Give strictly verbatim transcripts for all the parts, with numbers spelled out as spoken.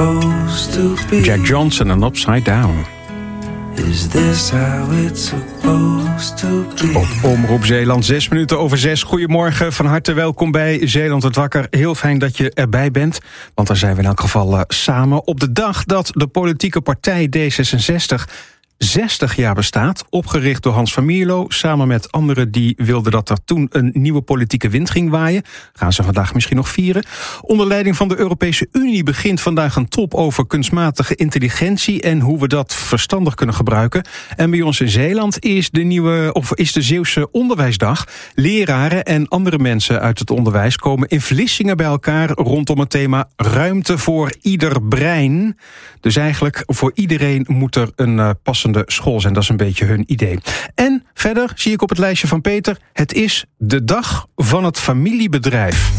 supposed to be? Jack Johnson en Upside Down. Is this how it's supposed to be? Op Omroep Zeeland, zes minuten over zes. Goedemorgen, van harte welkom bij Zeeland het Wakker. Heel fijn dat je erbij bent, want daar zijn we in elk geval uh, samen. Op de dag dat de politieke partij D zesenzestig zestig jaar bestaat, opgericht door Hans van Mierlo, samen met anderen die wilden dat er toen een nieuwe politieke wind ging waaien. Gaan ze vandaag misschien nog vieren. Onder leiding van de Europese Unie begint vandaag een top over kunstmatige intelligentie en hoe we dat verstandig kunnen gebruiken. En bij ons in Zeeland is de nieuwe, of is de Zeeuwse Onderwijsdag. Leraren en andere mensen uit het onderwijs komen in Vlissingen bij elkaar rondom het thema ruimte voor ieder brein. Dus eigenlijk voor iedereen moet er een uh, passende school zijn. Dat is een beetje hun idee. En verder zie ik op het lijstje van Peter, het is de dag van het familiebedrijf.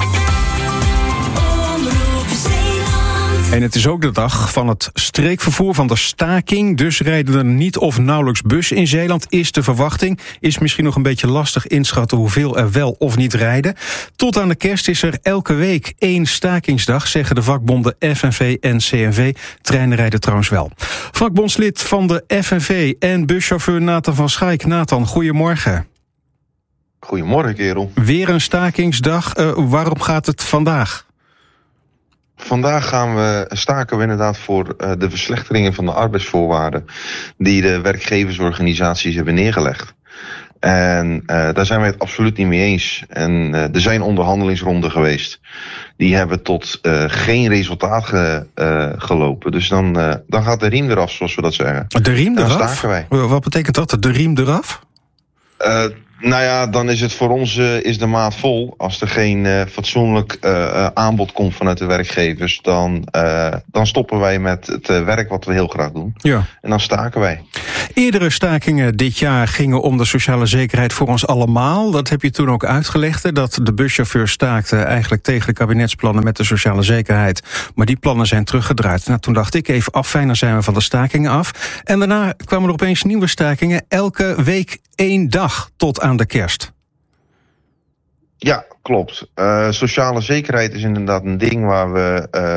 En het is ook de dag van het streekvervoer, van de staking. Dus rijden er niet of nauwelijks bussen in Zeeland, is de verwachting. Is misschien nog een beetje lastig inschatten hoeveel er wel of niet rijden. Tot aan de kerst is er elke week één stakingsdag, zeggen de vakbonden F N V en C N V. Treinen rijden trouwens wel. Vakbondslid van de F N V en buschauffeur Nathan van Schaik. Nathan, goedemorgen. Goedemorgen, kerel. Weer een stakingsdag. Uh, waarom gaat het vandaag? Vandaag gaan we staken we inderdaad voor uh, de verslechteringen van de arbeidsvoorwaarden die de werkgeversorganisaties hebben neergelegd. En uh, daar zijn wij het absoluut niet mee eens. En uh, er zijn onderhandelingsronden geweest. Die hebben tot uh, geen resultaat ge, uh, gelopen. Dus dan, uh, dan gaat de riem eraf, zoals we dat zeggen. De riem eraf? Dan staken wij. Wat betekent dat? De riem eraf? Uh, Nou ja, dan is het voor ons uh, is de maat vol. Als er geen uh, fatsoenlijk uh, aanbod komt vanuit de werkgevers, dan, uh, dan stoppen wij met het uh, werk wat we heel graag doen. Ja. En dan staken wij. Eerdere stakingen dit jaar gingen om de sociale zekerheid voor ons allemaal. Dat heb je toen ook uitgelegd, hè, dat de buschauffeurs staakten eigenlijk tegen de kabinetsplannen met de sociale zekerheid. Maar die plannen zijn teruggedraaid. Nou, toen dacht ik even af, fijn, dan zijn we van de stakingen af. En daarna kwamen er opeens nieuwe stakingen. Elke week één dag tot aan de kerst. Ja, klopt. Uh, sociale zekerheid is inderdaad een ding waar we uh,